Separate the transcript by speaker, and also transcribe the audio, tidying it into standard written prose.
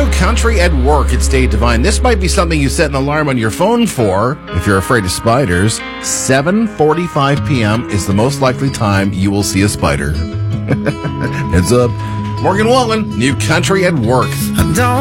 Speaker 1: New country at work. It's Dave Devine. This might be something you set an alarm on your phone for if you're afraid of spiders. 7:45 p.m. is the most likely time you will see a spider. Heads up. Morgan Wallen, New Country at Work.
Speaker 2: I don't